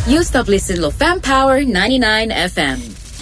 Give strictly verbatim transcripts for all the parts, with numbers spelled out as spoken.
You stop listening to Fam Power ninety-nine F M.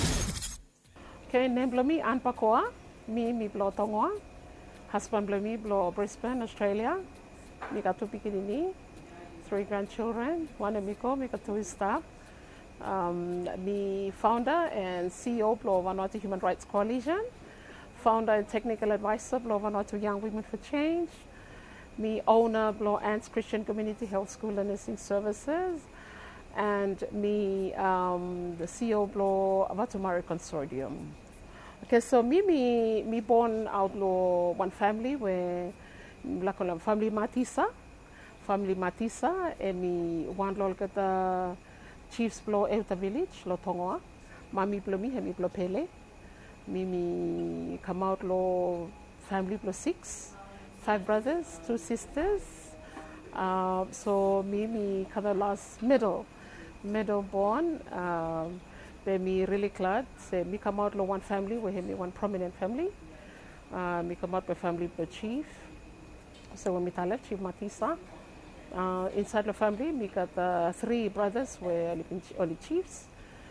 Okay, name blo mi Ann Pakoa, mi mi blo Tongoa, husband blo mi blo Brisbane, Australia. Mi got two pikinini, three grandchildren, one amiko, mi got two staff. Um, me founder and C E O blo Vanuatu Human Rights Coalition, founder and technical advisor blo Vanuatu Young Women for Change. Me owner blo Ants Christian Community Health School and Nursing Services. And me, um, the C E O blo Vatumari Consortium. Okay, so me, me, me born out lo one family where like family Matisa, family Matisa, and me one lo kata Chiefs blo Euta Village, lo Tongoa, mami blo mi, hemi blo Pele, me me come out lo family blo six, five brothers, two sisters. Uh, so me me kada last middle. Middle born, um, they me really glad. Say me come out lo one family, we have me one prominent family. Uh, me come out by family by chief. So when me tell Chief Matisa, uh, inside the family, me got uh, three brothers were only chiefs.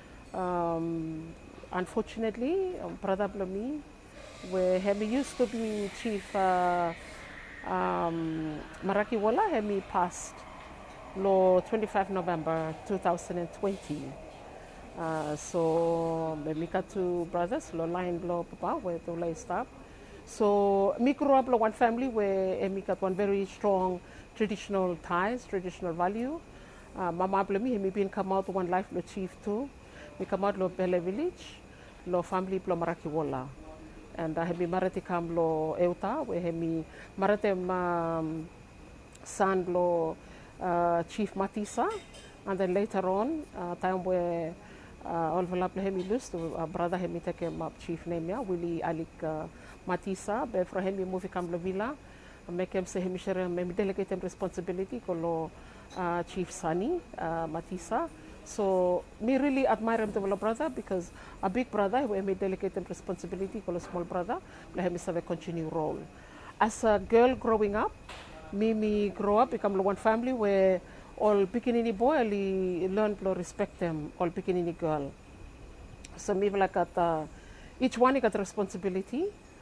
Um, unfortunately, um, brother Blomi, where he used to be chief uh, um, Maraki Wala, he passed. Lo twenty-fifth November two thousand twenty. Uh, so me got two brothers, lo line lo papa where to lay stop. So me grew up lo one family where me got one very strong traditional ties, traditional value. Uh, Mama blo me me been come out one life lo chief too. Me come out lo Bele Village, lo family blo Marakiwala. And I have me marati kam lo Euta where he me marate um, son blo Uh, Chief Matisa, and then later on, uh, time where all of the hemi lust, uh, brother hemi take him up chief name ya Willie Alik uh, Matisa, be for hemi move come lo villa, make him say hemi share me delegate him responsibility kolo uh, Chief Sani uh, Matisa. So me really admire him to lo brother because a big brother where me delegate him responsibility kolo small brother, le hemi serve continue role. As a girl growing up. Me, me grow up, become one family where all Pikinini boy only learn to respect them, all Pikinini girl. So me like at uh, each one got responsibility.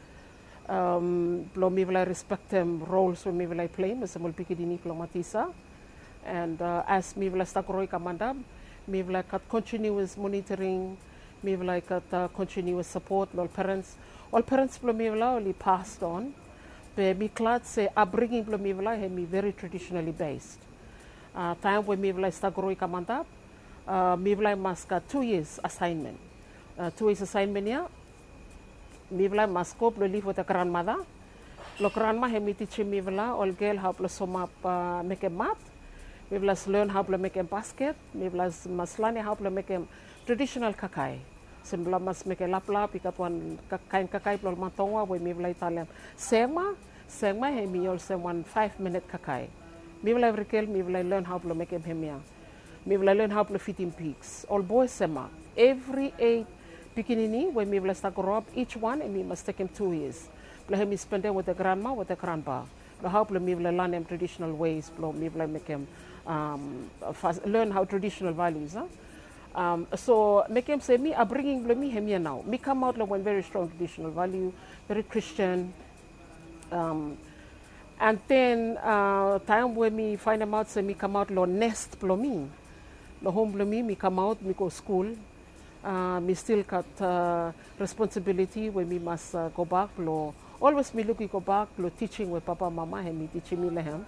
Um, me like respect them roles when me like play, as all Pikinini Matisa. And uh, as me like start growing kamanda, me like at continuous monitoring, me like at uh, continuous support, all parents, all parents me like only passed on. Me glad say upbringing blo me vla he me very traditionally based. Uh, time when me vla start growing kamanda, uh, me vla must got two years assignment. Uh, two years assignment ya. Me vla must go blo live with a grandmother. Lo grandma he me teach me vla all girl how blo sum up uh, make a mat. Me vla learn how blo make a basket. Me vla must learn how blo make a traditional kakai. Sembla mas make a lap lap ikat one kain kakai blo matongwa we me vla Italian. Sema Sema he me also one five minute kakai. Me will every kill, me will learn how to make him hemia. Me will learn how to feed him pigs. All boys sema. Every eight pikinini when me will start grow up, each one and me must take him two years. Let him spend it with the grandma, with the grandpa. The how me will learn him traditional ways, me will make him um, fast, learn how traditional values. Huh? Um, so make him say me are bringing me hemia now. Me come out like one very strong traditional value, very Christian. Um, and then uh, time when me find them out, say me come out lo nest blo me, lo home blo me, me come out, me go school, uh, me still got uh, responsibility when me must uh, go back lo. Always me look go back lo teaching with papa mama and me teaching me lehem.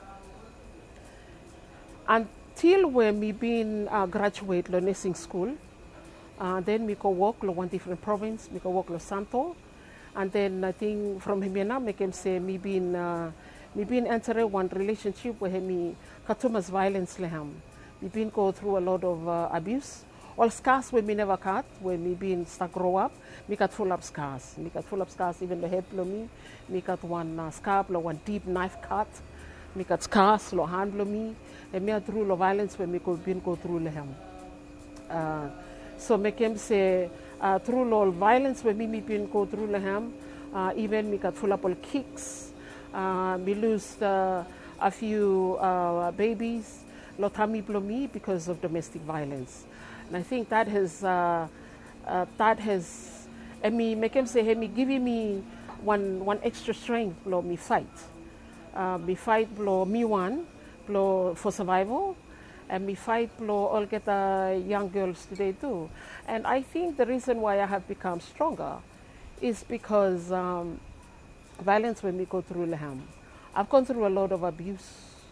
Until when me been uh, graduate lo nursing school, uh, then me go work lo one different province, me go work lo Santo. And then I think from him now make him say me being uh, me being enter one relationship where me katumas violence lehem. Me been go through a lot of uh, abuse. All scars when me never cut, when me been start grow up, me got full of scars. Me got full of scars, even the head blow me. Me got one uh, scar blow, one deep knife cut. Me got scars, lo hand blow me. And me through lo violence when me go been go through lehem. Uh, so make him say. Uh, through all violence when me me been go through lehem, uh, even me got full up all kicks, uh, me lose uh, a few uh, babies, Lotami Blomi because of domestic violence. And I think that has, uh, uh, that has, and me, make him say, hey, me giving me one, one extra strength, blow me fight. Uh, me fight, blow me one, blow for survival. And me fight blow all get the young girls today too. And I think the reason why I have become stronger is because um, violence when we go through Laham. I've gone through a lot of abuse.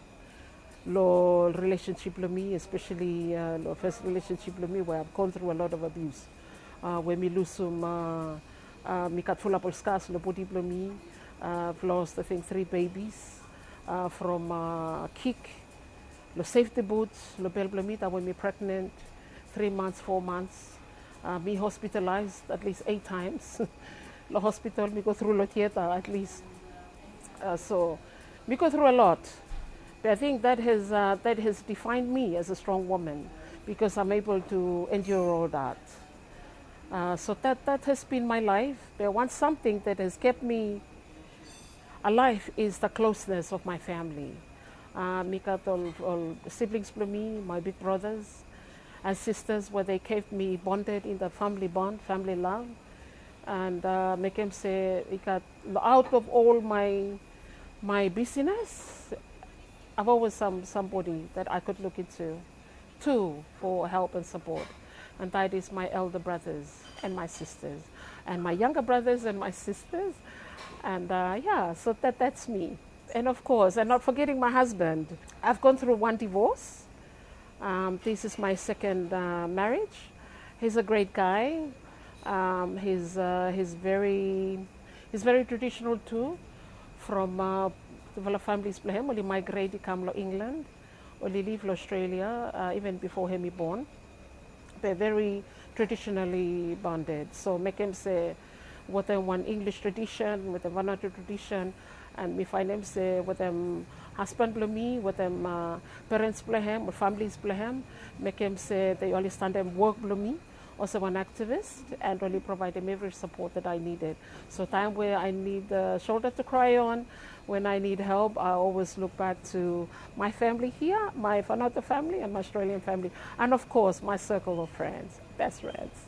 Lo relationship with me, especially uh, lo first relationship with me where I've gone through a lot of abuse. Uh, when me lose some, uh, uh, me kat full polskas lo body with me. Uh, I've lost I think three babies uh, from uh, kick. Lo safety boots, lo bel blamita when me pregnant, three months, four months. Uh, me hospitalized at least eight times. Lo hospital, me go through lo theater at least. Uh, so, me go through a lot. But I think that has uh, that has defined me as a strong woman because I'm able to endure all that. Uh, so that that has been my life. But one something that has kept me alive is the closeness of my family. Uh, me got all, all siblings for me, my big brothers and sisters, where they kept me bonded in the family bond, family love. And uh, make him say, it got out of all my my business, I've always some somebody that I could look into, too, for help and support. And that is my elder brothers and my sisters, and my younger brothers and my sisters. And uh, yeah, so that that's me. And of course, and not forgetting my husband. I've gone through one divorce. Um, this is my second uh, marriage. He's a great guy. Um, he's uh, he's very he's very traditional too. From uh, the families him, only migrated come to England, only live in Australia uh, even before him born. They're very traditionally bonded. So make him say, what them one English tradition, with them one other tradition. And we find them say what them husband play me, what them uh, parents play him, what families play him, make him say they only stand them work play me, also an activist, and really provide them every support that I needed. So time where I need a shoulder to cry on, when I need help, I always look back to my family here, my Whanata family and my Australian family, and of course my circle of friends, best friends.